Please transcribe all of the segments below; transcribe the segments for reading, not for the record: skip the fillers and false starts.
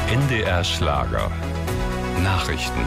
NDR Schlager. Nachrichten.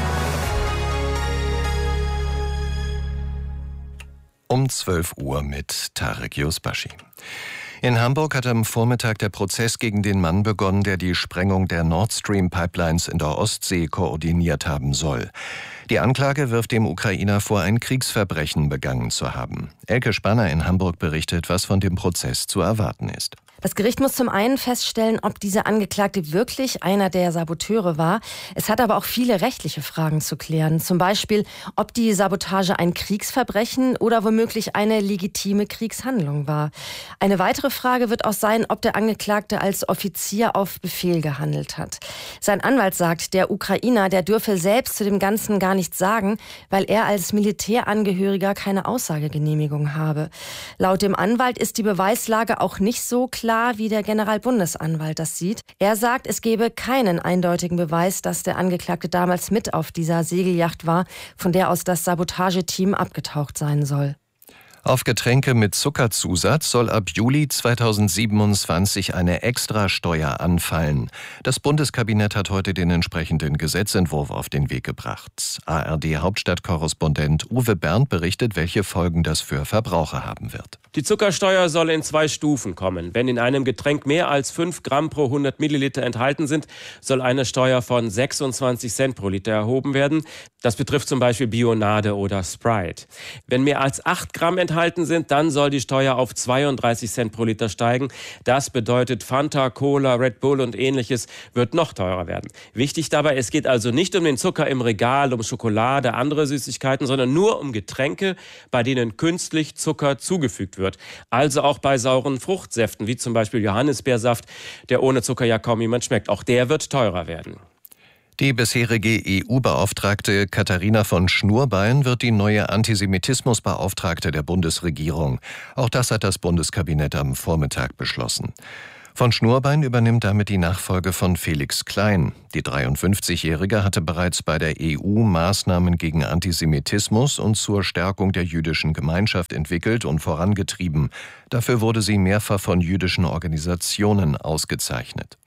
Um 12 Uhr mit Tarek Yusbashi. In Hamburg hat am Vormittag der Prozess gegen den Mann begonnen, der die Sprengung der Nord Stream Pipelines in der Ostsee koordiniert haben soll. Die Anklage wirft dem Ukrainer vor, ein Kriegsverbrechen begangen zu haben. Elke Spanner in Hamburg berichtet, was von dem Prozess zu erwarten ist. Das Gericht muss zum einen feststellen, ob dieser Angeklagte wirklich einer der Saboteure war. Es hat aber auch viele rechtliche Fragen zu klären. Zum Beispiel, ob die Sabotage ein Kriegsverbrechen oder womöglich eine legitime Kriegshandlung war. Eine weitere Frage wird auch sein, ob der Angeklagte als Offizier auf Befehl gehandelt hat. Sein Anwalt sagt, der Ukrainer, der dürfe selbst zu dem Ganzen gar nichts sagen, weil er als Militärangehöriger keine Aussagegenehmigung habe. Laut dem Anwalt ist die Beweislage auch nicht so klar, wie der Generalbundesanwalt das sieht. Er sagt, es gebe keinen eindeutigen Beweis, dass der Angeklagte damals mit auf dieser Segelyacht war, von der aus das Sabotageteam abgetaucht sein soll. Auf Getränke mit Zuckerzusatz soll ab Juli 2027 eine Extrasteuer anfallen. Das Bundeskabinett hat heute den entsprechenden Gesetzentwurf auf den Weg gebracht. ARD-Hauptstadtkorrespondent Uwe Bernd berichtet, welche Folgen das für Verbraucher haben wird. Die Zuckersteuer soll in 2 Stufen kommen. Wenn in einem Getränk mehr als 5 Gramm pro 100 Milliliter enthalten sind, soll eine Steuer von 26 Cent pro Liter erhoben werden. Das betrifft zum Beispiel Bionade oder Sprite. Wenn mehr als 8 Gramm enthalten sind, dann soll die Steuer auf 32 Cent pro Liter steigen. Das bedeutet, Fanta, Cola, Red Bull und Ähnliches wird noch teurer werden. Wichtig dabei, es geht also nicht um den Zucker im Regal, um Schokolade, andere Süßigkeiten, sondern nur um Getränke, bei denen künstlich Zucker zugefügt wird. Also auch bei sauren Fruchtsäften, wie zum Beispiel Johannisbeersaft, der ohne Zucker ja kaum jemand schmeckt. Auch der wird teurer werden. Die bisherige EU-Beauftragte Katharina von Schnurbein wird die neue Antisemitismusbeauftragte der Bundesregierung. Auch das hat das Bundeskabinett am Vormittag beschlossen. Von Schnurbein übernimmt damit die Nachfolge von Felix Klein. Die 53-Jährige hatte bereits bei der EU Maßnahmen gegen Antisemitismus und zur Stärkung der jüdischen Gemeinschaft entwickelt und vorangetrieben. Dafür wurde sie mehrfach von jüdischen Organisationen ausgezeichnet.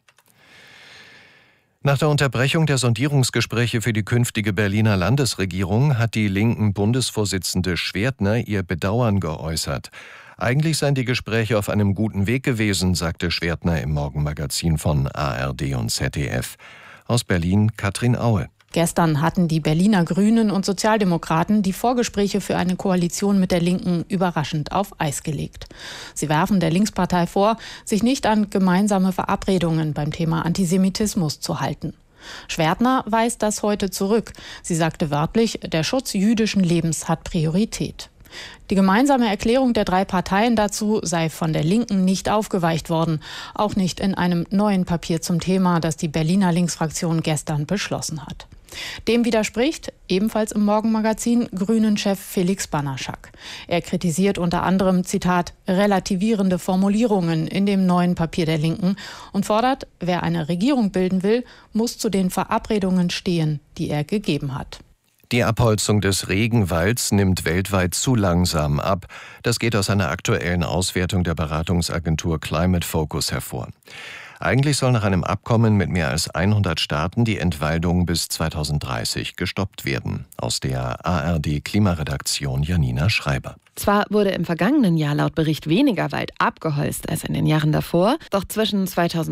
Nach der Unterbrechung der Sondierungsgespräche für die künftige Berliner Landesregierung hat die linken Bundesvorsitzende Schwertner ihr Bedauern geäußert. Eigentlich seien die Gespräche auf einem guten Weg gewesen, sagte Schwertner im Morgenmagazin von ARD und ZDF. Aus Berlin Katrin Aue. Gestern hatten die Berliner Grünen und Sozialdemokraten die Vorgespräche für eine Koalition mit der Linken überraschend auf Eis gelegt. Sie werfen der Linkspartei vor, sich nicht an gemeinsame Verabredungen beim Thema Antisemitismus zu halten. Schwertner weist das heute zurück. Sie sagte wörtlich, der Schutz jüdischen Lebens hat Priorität. Die gemeinsame Erklärung der 3 Parteien dazu sei von der Linken nicht aufgeweicht worden, auch nicht in einem neuen Papier zum Thema, das die Berliner Linksfraktion gestern beschlossen hat. Dem widerspricht, ebenfalls im Morgenmagazin, Grünen-Chef Felix Banaschak. Er kritisiert unter anderem, Zitat, relativierende Formulierungen in dem neuen Papier der Linken und fordert, wer eine Regierung bilden will, muss zu den Verabredungen stehen, die er gegeben hat. Die Abholzung des Regenwalds nimmt weltweit zu langsam ab. Das geht aus einer aktuellen Auswertung der Beratungsagentur Climate Focus hervor. Eigentlich soll nach einem Abkommen mit mehr als 100 Staaten die Entwaldung bis 2030 gestoppt werden. Aus der ARD-Klimaredaktion Janina Schreiber. Zwar wurde im vergangenen Jahr laut Bericht weniger Wald abgeholzt als in den Jahren davor, doch zwischen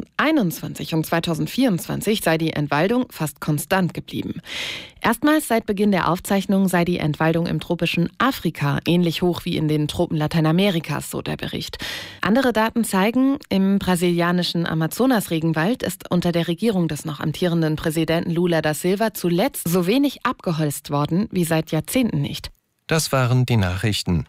2021 und 2024 sei die Entwaldung fast konstant geblieben. Erstmals seit Beginn der Aufzeichnung sei die Entwaldung im tropischen Afrika ähnlich hoch wie in den Tropen Lateinamerikas, so der Bericht. Andere Daten zeigen, im brasilianischen Amazonas-Regenwald ist unter der Regierung des noch amtierenden Präsidenten Lula da Silva zuletzt so wenig abgeholzt worden wie seit Jahrzehnten nicht. Das waren die Nachrichten.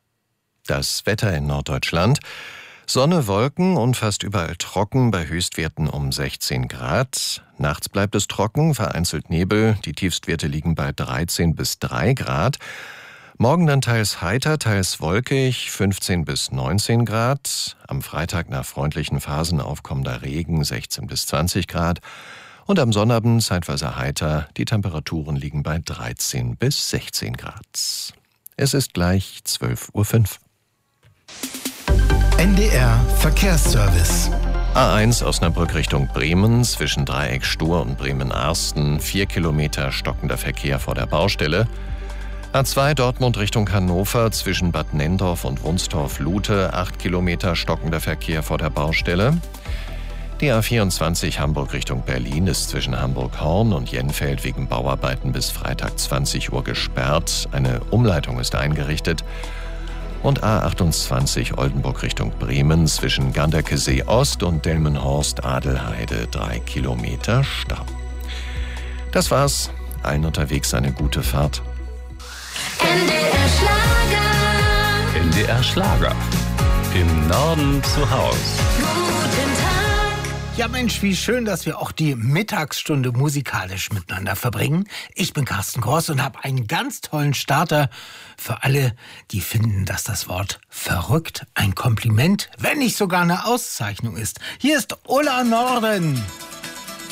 Das Wetter in Norddeutschland. Sonne, Wolken und fast überall trocken, bei Höchstwerten um 16 Grad. Nachts bleibt es trocken, vereinzelt Nebel. Die Tiefstwerte liegen bei 13 bis 3 Grad. Morgen dann teils heiter, teils wolkig, 15 bis 19 Grad. Am Freitag nach freundlichen Phasen aufkommender Regen, 16 bis 20 Grad. Und am Sonnabend zeitweise heiter, die Temperaturen liegen bei 13 bis 16 Grad. Es ist gleich 12:05 Uhr. NDR Verkehrsservice. A1 Osnabrück Richtung Bremen, zwischen Dreieck Stur und Bremen-Arsten, 4 Kilometer stockender Verkehr vor der Baustelle. A2 Dortmund Richtung Hannover, zwischen Bad Nenndorf und Wunstorf-Lute, 8 Kilometer stockender Verkehr vor der Baustelle. Die A24 Hamburg Richtung Berlin ist zwischen Hamburg-Horn und Jenfeld wegen Bauarbeiten bis Freitag 20 Uhr gesperrt. Eine Umleitung ist eingerichtet. Und A28 Oldenburg Richtung Bremen zwischen Ganderkesee Ost und Delmenhorst-Adelheide 3 Kilometer Stau. Das war's. Allen unterwegs eine gute Fahrt. NDR Schlager. NDR Schlager. Im Norden zu Haus. Guten Tag. Ja Mensch, wie schön, dass wir auch die Mittagsstunde musikalisch miteinander verbringen. Ich bin Carsten Gross und habe einen ganz tollen Starter für alle, die finden, dass das Wort verrückt ein Kompliment, wenn nicht sogar eine Auszeichnung ist. Hier ist Ulla Norden.